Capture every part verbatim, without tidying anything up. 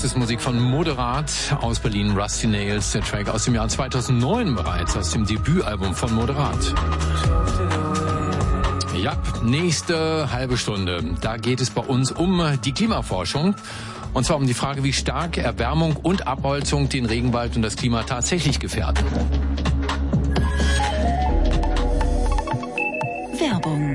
Das ist Musik von Moderat aus Berlin, Rusty Nails, der Track aus dem Jahr zweitausendneun bereits, aus dem Debütalbum von Moderat. Ja, nächste halbe Stunde, da geht es bei uns um die Klimaforschung. Und zwar um die Frage, wie stark Erwärmung und Abholzung den Regenwald und das Klima tatsächlich gefährden. Werbung.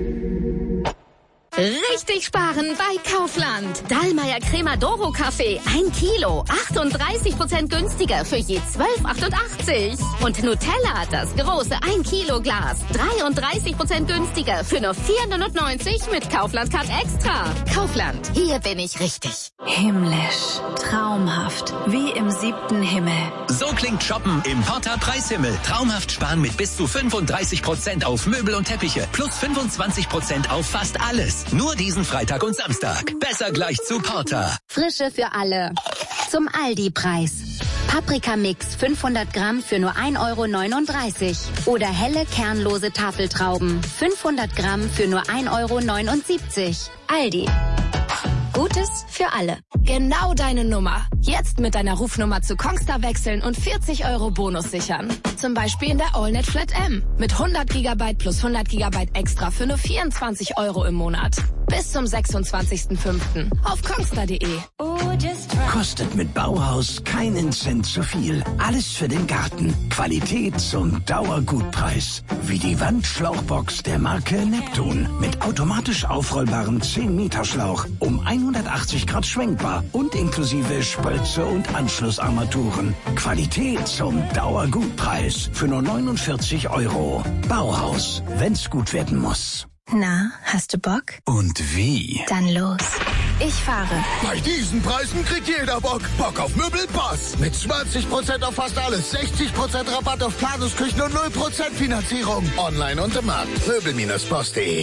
Richtig sparen bei Kaufland. Dallmayr Crema Doro Kaffee, ein Kilo, achtunddreißig Prozent günstiger für je zwölf achtundachtzig. Und Nutella, das große ein Kilo Glas, dreiunddreißig Prozent günstiger für nur vier neunundneunzig mit Kaufland Card Extra. Kaufland, hier bin ich richtig. Himmlisch, traumhaft, wie im siebten Himmel. So klingt Shoppen im Porta Preishimmel. Traumhaft sparen mit bis zu fünfunddreißig Prozent auf Möbel und Teppiche, plus fünfundzwanzig Prozent auf fast alles. Nur diesen Freitag und Samstag. Besser gleich zu Porta. Frische für alle. Zum Aldi-Preis. Paprikamix fünfhundert Gramm für nur ein Euro neununddreißig. Oder helle kernlose Tafeltrauben fünfhundert Gramm für nur ein Euro neunundsiebzig. Aldi. Gutes für alle. Genau deine Nummer. Jetzt mit deiner Rufnummer zu Kongstar wechseln und vierzig Euro Bonus sichern. Zum Beispiel in der AllNet Flat M. Mit hundert Gigabyte plus hundert Gigabyte extra für nur vierundzwanzig Euro im Monat. Bis zum sechsundzwanzigsten fünften auf kongstar punkt de. Kostet mit Bauhaus keinen Cent zu viel. Alles für den Garten. Qualität zum Dauergutpreis. Wie die Wandschlauchbox der Marke Neptun. Mit automatisch aufrollbarem zehn Meter Schlauch. Um hundertachtzig Grad schwenkbar. Und inklusive Spölze und Anschlussarmaturen. Qualität zum Dauergutpreis. Für nur neunundvierzig Euro. Bauhaus. Wenn's gut werden muss. Na, hast du Bock? Und wie? Dann los. Ich fahre. Bei diesen Preisen kriegt jeder Bock. Bock auf Möbel Boss. Mit zwanzig Prozent auf fast alles, sechzig Prozent Rabatt auf Planusküchen und null Prozent Finanzierung. Online und im Markt. Möbel Boss punkt de.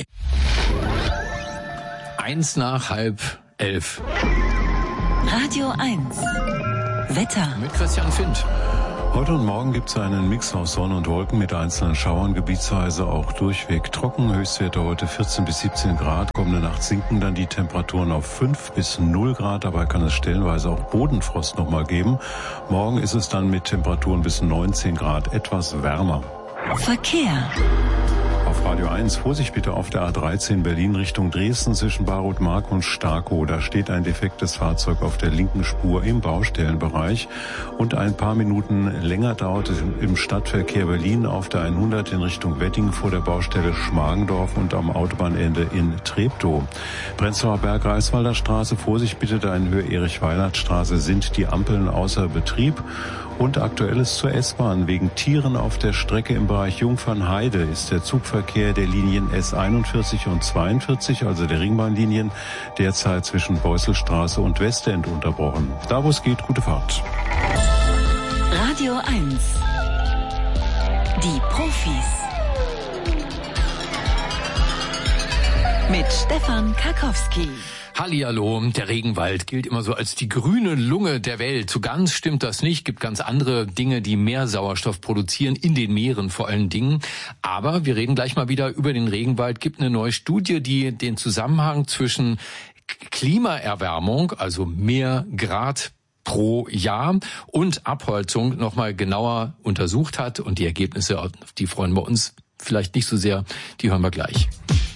Eins nach halb elf. Radio eins. Wetter. Mit Christian Findt. Heute und morgen gibt es einen Mix aus Sonne und Wolken mit einzelnen Schauern, gebietsweise auch durchweg trocken. Höchstwerte heute vierzehn bis siebzehn Grad. Kommende Nacht sinken dann die Temperaturen auf fünf bis null Grad. Dabei kann es stellenweise auch Bodenfrost nochmal geben. Morgen ist es dann mit Temperaturen bis neunzehn Grad etwas wärmer. Verkehr. Auf Radio eins, Vorsicht bitte auf der A dreizehn Berlin Richtung Dresden zwischen Baroth-Mark und Starkow. Da steht ein defektes Fahrzeug auf der linken Spur im Baustellenbereich. Und ein paar Minuten länger dauert es im Stadtverkehr Berlin auf der hundert in Richtung Wedding vor der Baustelle Schmargendorf und am Autobahnende in Treptow. Prenzlauer Berg, Greifswalder Straße, Vorsicht bitte, da in Höhe Erich-Weinert-Straße sind die Ampeln außer Betrieb. Und Aktuelles zur S-Bahn. Wegen Tieren auf der Strecke im Bereich Jungfernheide ist der Zugverkehr der Linien S einundvierzig und zweiundvierzig, also der Ringbahnlinien, derzeit zwischen Beusselstraße und Westend unterbrochen. Da, wo es geht, gute Fahrt. Radio eins. Die Profis. Mit Stefan Karkowski. Hallihallo, der Regenwald gilt immer so als die grüne Lunge der Welt. So ganz stimmt das nicht. Gibt ganz andere Dinge, die mehr Sauerstoff produzieren, in den Meeren vor allen Dingen. Aber wir reden gleich mal wieder über den Regenwald. Gibt eine neue Studie, die den Zusammenhang zwischen Klimaerwärmung, also mehr Grad pro Jahr, und Abholzung nochmal genauer untersucht hat. Und die Ergebnisse, auf die freuen wir uns vielleicht nicht so sehr. Die hören wir gleich.